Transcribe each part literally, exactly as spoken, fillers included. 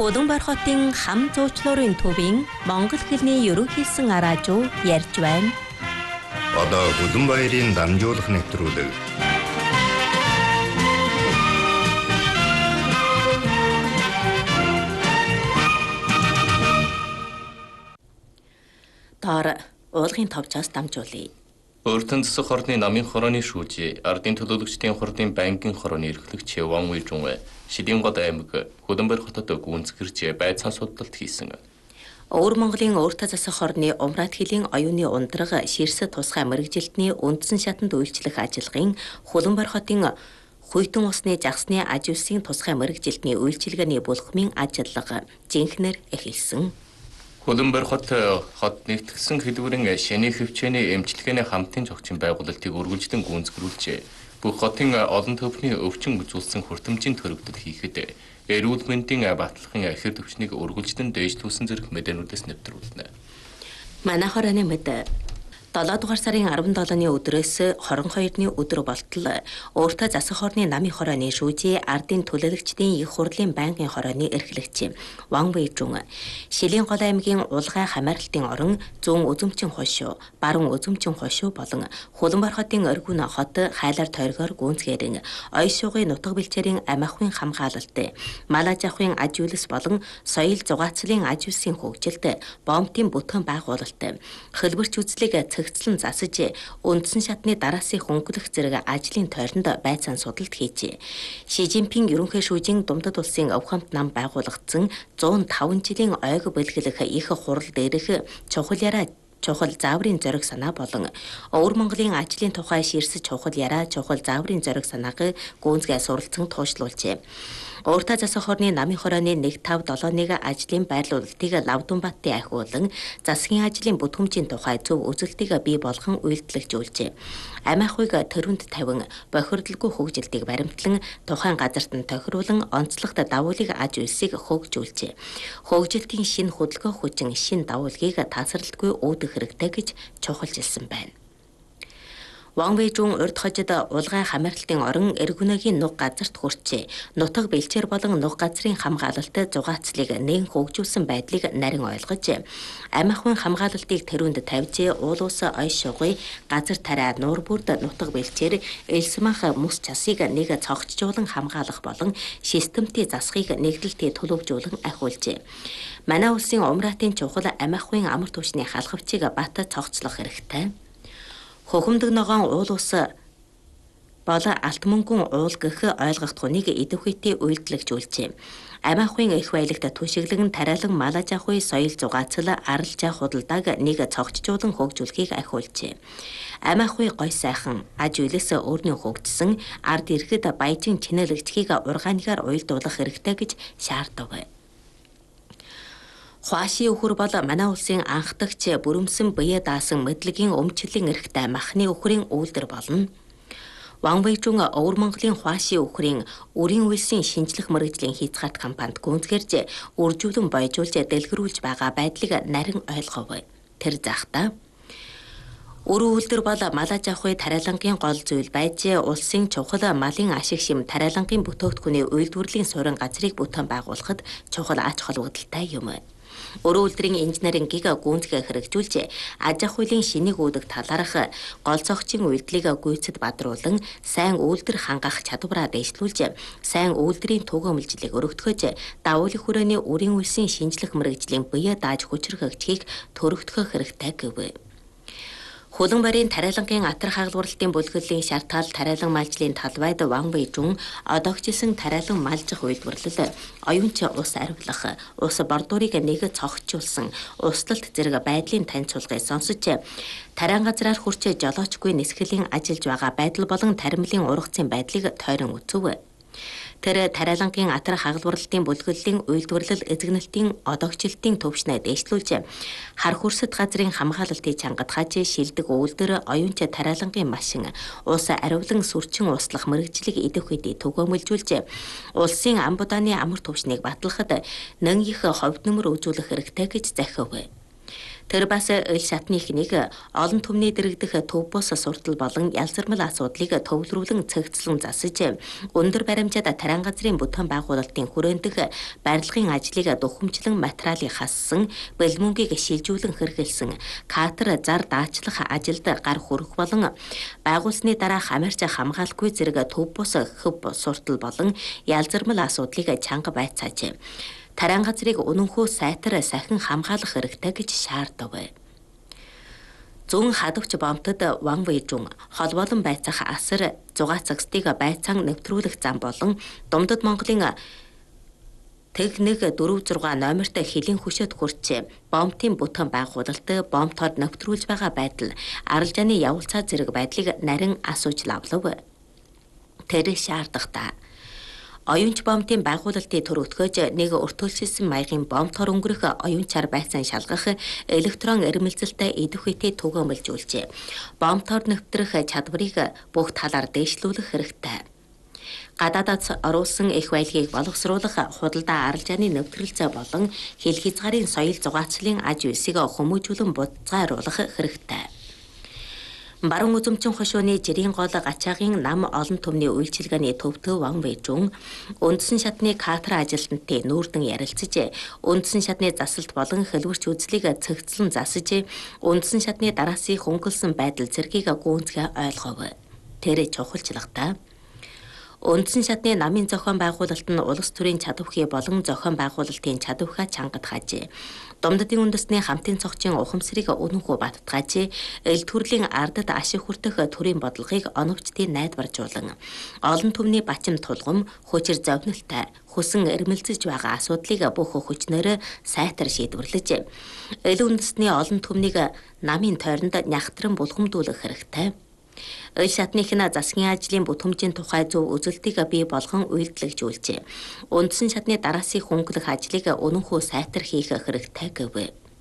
Хуланбар хотын хам зуучлуурын төвийн Монгол хэлний ерөнхийсэн араажуу ярьж байна. Одоо Хуланбаярын дамжуулах нэвтрүүлэг. Таар уулгын товчоос дамжуулъя. Өөртөн засаг хорны намын хорооны шүүжээ, ардын төлөөлөгчдийн хордын банкын хорооны эрхлэгч Ван Вэйжун Шидийн гол аймаг Хуланбар хотод гүнзгэрч байцаан судалт хийсэн. Өвөр Монголын өөртөө засаг хорны Умрат хилийн оюуны ундраг ширсэд тусгай мэрэгжилтний үндсэн шатанд үйлчлэх ажиллагын Хуланбар хотын Хуйтан усны жагсны аж үйлсийн тусгай мэрэгжилтний үйлчилгээний бүлхмийн ажиллага жинхнэр эхэлсэн. Хуланбар хот хот нэгтгэсэн хэлбэрийн шэний хөвчөөний эмчилгээний хамтын зохицын байгуулалтыг үргэлжлэн гүйцэтгүүлжээ. Бүх хотын олон төвхний өвчин үзүүлсэн хүртэмжийн төрөгдөд хийхэд эрүүл мэндийн баталгын ахир төвчнийг үргэлжлэн дээшлүүлсэн зэрэг мэдээнүүдээс нэвтрүүлнэ. Манай хорооны мэд долоо дугаар сарын арван долооны өдрөөс хорон хоёрны өдөр болтол өөртөө засаг хорны намын хорооны шүүжээ ардын төлөөлөгчдийн их хурлын банкын хорооны эрхлэгч Ван Вэйжун Шилийн гол аймгийн улгай хамааралтын орон зүүн үзэмчин хошуу, баруун үзэмчин хошуу болон Хуланбар хотын оргиун хот хайлаар тойргоор гүнзгээрэн оёс шугын нутаг бэлчээрийн амиахын хамгаалалт, малаж авахын аж үйлс болон соёл зугаацлын аж үйлсийн хөгжилд бомтын бүтгэн байгуулалт, хөлбөрч үзлэг цэгцлэн засаж үндсэн шатны дараасын хөнгөлөх зэрэг ажлын тойронд байцаан судалт хийжээ. Ши Жинпинг ерөнхий шүүжийн Думдад улсын өвхөмт нам байгуулагдсан зуун таван жилийн ойг бэлгэлэх их хурал дээрх чухал яраа чухал зааврын зориг санаа болон Өвөр Монголын ажлын тухай ширсэж чухал яраа чухал зааврын зориг санааг гүнзгий суралцсан туушлуулжээ. Өөртөө засаг хорны намын хорооны нэг тав долооныг ажлын байрлуулалтыг Лавдунбаттын ахиулан засгийн ажлын бүтгэмжийн тухай зөв үзэлтийг бий болгон үйлдэлжүүлжээ. Амь ахуйг төрөнд тавин бохирдолгүй хөгжилтийг баримтлан тухайн газарт нь тохируулан онцлогт давуулыг аж үйлсийг хөгжүүлжээ. Хөгжилтийн шинэ хөдөлгөөн хүчин шинэ давуулгийг тасралтгүй үүдэх хэрэгтэй гэж чухалчилсан байна. Ван Вэйжун урд хожид улгай хамаарлалтын орон эргөнөгийн нуг газарт хүрчээ. Нутаг бэлчээр болон нуг газрын хамгаалалт зугаацлыг нээн хөгжүүлсэн байдлыг нарийн ойлгож, амь ахуйн хамгаалалтыг тэрүүнд тавьж, уул ус оёс шугыг газар тарай нуур бүрд нутаг бэлчээр элсмах мөс часыг нэг цогцжуулан хамгаалах болон системтийн засхийг нэгдэлтэд төлөвжүүлэн ахиулжээ. Манай улсын Умратын чухал амь ахуйн амар түвшний халхавчийг бат цогцлох хэрэгтэй. Хөхөмдөг ногоон уул ус бол алт мөнгөн уул гэх ойлгох хүнийг идэвхтэй үйлдэлжүүлжээ. Амь ахуйн их баялагт түшиглэн тариалан малаж ахуй соёл зугаацал аралж худалдааг нэг цогцжуулан хөгжүүлэхийг ахиулжээ. Амь ахуй гой сайхан аж үйлс өөрнөө хөгжсөн ард иргэд баяжин чинэлэгдэхийг ургаангаар уйлдуулах хэрэгтэй гэж шаардав. Хуаши өхөр бол манай улсын анхдагч бүрэмсэн бие даасан мэдлэгийн өмчлөлийн эрхтэй махны өхрийн үйлдвэр болно. Ван Вэйжун Өвөр Монголын Хуаши өхрийн үрийн үйлсийн шинжлэх мэргэжлийн хязгаарт компанид гүнзгэрж үржүүлэн бойжуулж дэлгэрүүлж байгаа байдлыг нарийн ойлгов. Тэр захта Өрөө үйлдвэр бол малаж авахын тариалангийн гол зүйл байж улсын чухал малын ашиг шим тариалангийн бүтээгдэхүүний үйлдвэрлэлийн суурин газрыг бүтээн байгуулахад чухал ач холбогдолтой юм. Өрөө үйлдвэрийн инженерингийг гүнзгий хэрэгжүүлж аж ахуйн шинийг үүдэх талаарх гол зохицын үйлдэлийг гүйцэд бадруулан сайн үйлдвэр хангах чадвараа дэвшлүүлж сайн үйлдвэрийн түгээмэлжлийг өргөтгөж давуулын хүрээний үрийн үйлсийн шинжлэх мэргэжлийн бие дааж хүчрхэгдэхийг төрөгдөх хэрэгтэй гэв. Хуланбарын тариалангийн атар хагалбарлалтын бүлгэллийн шартгаал тариалан малжлын талбайд Ван Вэйжун одоогчилсан тариалан малжих үйлдвэрлэл, оюунч ус аривлах, ус бордуурыг нэг цогцжуулсан, услалт зэрэг байдлын танилцуулгыг сонсож, тариан газраар хүрч жолоочгүй нисгэлийн ажиллаж байгаа байдал болон таримлын ургацын байдлыг тойрон үзв. Тэр тариалангийн атар хагалбарлалтын бүлгэллийн үйлдвэрлэл эзэгнэлтийн одоогчлалтын төвшнээ дэвшлүүлж хар хүрсэд газрын хамгаалалтыг чангадгаж шилдэг үйлдвэр оюунч тариалангийн машин ус аривлан сүрчин услах мэргэжлийг идэвхтэй түгээмэлжүүлж улсын амбудааны амар түвшнийг батлахад нэн их ховд нөмөр үзүүлэх хэрэгтэй гэж захив. Тэр бас ил шатны ихнийг олон түмний дэрэгдэх төв бус суртал болон ялзармал асуудлыг төвлөрүүлэн цэгцлэн засаж өндөр баримжаад тарайн газрын бүтээн байгуулалтын хүрээндх барилгын ажлыг духамжлан материалыг хассан, бэлмөнгийг шилжүүлэн хэрэгэлсэн катер зар даачлах ажилд гар хүрэх болон байгуулсны дараах амарч хамгаалалгүй зэрэг төв бус хөв суртал болон ялзармал асуудлыг чанга байцааж тарайн газрыг үнэнхүү сайтар сахин хамгаалах хэрэгтэй гэж шаардав. Зүүн хадвч бомтод Ван Вэйжун холбоолон байцаах асар зугаацагсдыг байцаан нэвтрүүлэх зам болон Думдад Монголын Техник дөрөв зургаан номерт хэлийн хөшөөд хүрч бомтын бүтээн байгуулалт бомтоор нэвтрүүлж байгаа байдал аралжааны явуулцаа зэрэг байдлыг нарийн асууж лавлав. Тэр шаардахтаа оюунч бомтын байгуулалтын төр өтгөж нэг өртөөлшсөн маягийн бомтоор өнгөрөх оюунчаар байцаан шалгах электрон эрмэлзэлтэй идэх үетэй түгээмэлжүүлжээ. Бомтоор нэвтрэх чадварыг бүх талаар дэвшлүүлэх хэрэгтэй. Гадаадаас оруулсан их байлгийг боловсруулах худалдаа аралжааны нэвтрэлцээ болон хил хязгаарын соёл зугаацлын аж үйлсийг хүмүүжүүлэн буцааруулах хэрэгтэй. Баруун үзэмчин хошууны жирийн гол гачаагийн нам олон түмний үйлчилгээний төвтөө Ван Вэйжун үндсэн шатны катер ажилтнуудын нүүрдэн ярилцаж үндсэн шатны засалт болон хэлбэрч үзлийг цэгцлэн засаж үндсэн шатны дараасын хөнгөлсөн байдал зэргийг гүнзгий ойлгов. Тэр чухалчлагтай үндсэн шатны намын зохион байгуулалт нь улс төрийн чадвархий болон зохион байгуулалтын чадвархаа чангатгаажээ. Думдадын үндэсний хамтын цогцын ухамсарыг үнэнхүү баттгаажээ. Эл төрлийн ардад ашиг хүртэх төрийн бодлогыг оновчдын найдваржуулан олон түмний бачим тулгам хүчир зовнилтай хүсэн эрмэлзэж байгаа асуудлыг бүх хүчнээр сайтар шийдвэрлэж эл үндэсний олон түмнийг намын тойронд нягтран булгамдуулах хэрэгтэй. Ил шатныхны засгийн ажлын бүтэмжийн тухай зөв үзэлтийг бий болгон үйлдэлжүүлжээ. Үндсэн шатны дараасын хөнгөлөх ажлыг үнэнхүү сайтар хийх хэрэгтэй гэв.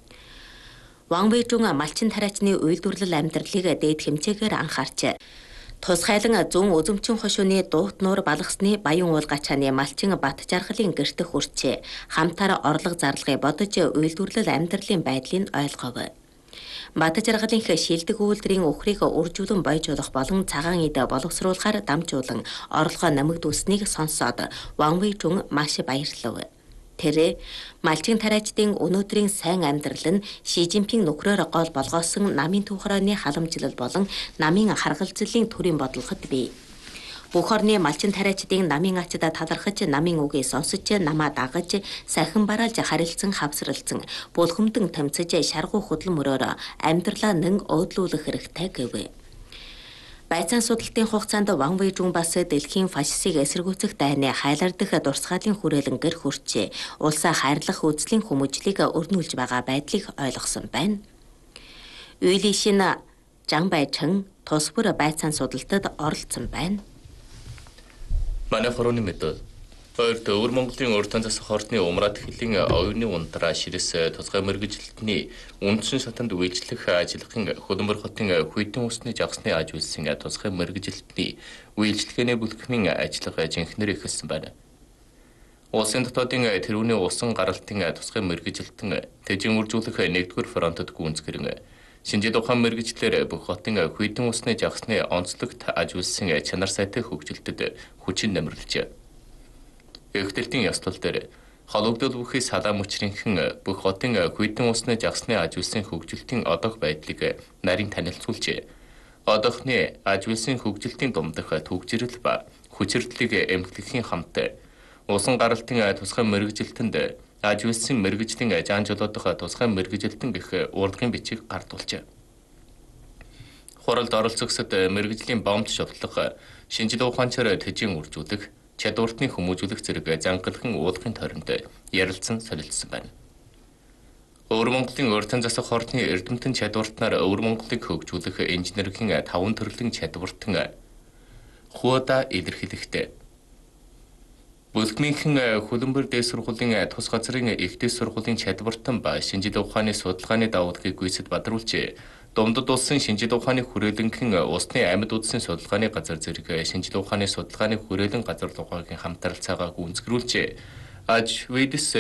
Ван Вэйжун малчин тариачны үйлдвэрлэл амьдралыг дээд хэмжээгээр анхаарч тусгайлан зүүн үзэмчин хошууны дуут нуур балгасны баян уул гачааны малчин бат жаргалын гэрт хүрчээ. Хамтаар орлого зарлагыг бодож үйлдвэрлэл амьдралын байдлыг ойлгов. Бат жаргалын шилдэг үйлдвэрийн үхрийг үржүүлэн бойжуулах болон цагаан идэ боловсруулахаар дамжуулан орлогоо нэмэгдүүлсэнийг сонсоод Ван Вэйжун маш баярлав. Тэр малчин тариачдын өнөөдрийн сайн амьдрал нь Ши Жинпинг нөхрөөр гол болгоосон намын төв хорооны халамжлал болон намын харгалзлын төрийн бодлогод бий. Бүх орны малчин тариачдын намын ачдаа талархаж намын үгийг сонсож намаа дагаж сахин бараалж харилцан хавсралцсан булгамдан тамцаж шаргуу хөдлөн мөрөөр амьдралаа нэн өөдлүүлэх хэрэгтэй гэв. Байцаан судалтын хугацаанд Ван Вэйжун бас дэлхийн фашистыг эсэргүүцэх дайны хайлардах дурсгалын хүрээлэн гэр хүрчээ улсаа хайрлах үзлийн хүмүүжлийг өрнүүлж байгаа байдлыг ойлгосон байна. Үйлишин Жан Байчан тус бүр байцаан судалтад оролцсон байна. Манай хорооны мэдээ. Хоёрт өвөр Монголын уртан засах хортны умраад хэлийн оюуны ундраа ширэс тусгай мэргэжилтний үндсэн шатанд үйлчлэх ажиллахын Хөлбөмбөр хотын Хүйтэн усны жагсны аж үйлсийн тусгай мэргэжилтний үйлчлэгээний бүлэхмийн ажиллага жинхнэр ихэлсэн байна. Улсын дотоодын тэрүүний усан гаралтын тусгай мэргэжилтэн тэжин үржүүлэх нэгдүгээр фронтод гүнзгэрэн шинжлэх ухаан мэргэжлэр бүх хотын Хүйтэн усны жагсны онцлогт аж үйлсийн чанар сайтай хөгжилдөд хүчин нэмэрлэжээ. Эгдэлтийн ястал дээр холбогдол бүхий салаам учрынхан бүх хотын Хүйтэн усны жагсны аж үйлсийн хөгжилтийн одоох байдлыг нарийн танилцуулжээ. Одоохны аж үйлсийн хөгжилтийн дундах төгжрөл ба хүчирдлийг эмхлэхийн хамт усан гаралтын тусгай мэргэжилтэнд аж үйлсийн мэргэжлийн жаан жолоодох тусгай мэргэжилтэн гэх урлагийн бичиг гардуулжээ. Хуралд оролцогсод мэргэжлийн бомт шовтлох, шинжлэх ухаанчаар тэжин үржүүлэх, чадвартны хүмүүжүүлэх зэрэг зангалхан уулгын тойронд ярилцсан солилцсон байна. Өвөр Монголын уртан засах хортны эрдэмтэн чадвартнаар Өвөр Монголыг хөгжүүлэх инженерийн таван төрлийн чадвартан хуудаа илэрхийлэхдээ Бүлгмийнхэн Хөлбөмбөр дээд сургуулийн тус газрын ихтэй сургуулийн чадвартан ба шинжлэх ухааны судалгааны давуулгыг гүйцэд бадруулжээ. Думдад улсын шинжлэх ухааны хүрээлэнхэн усны амьд үдсийн судалгааны газар зэрэг шинжлэх ухааны судалгааны хүрээлэн газар дугааргийн хамтралцаагаа гүйцэтгүүлжээ. Аж Видэс